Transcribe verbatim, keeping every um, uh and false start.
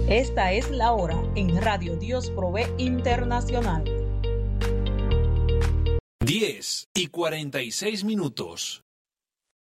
Esta es la hora en Radio Dios Provee Internacional. diez y cuarenta y seis minutos.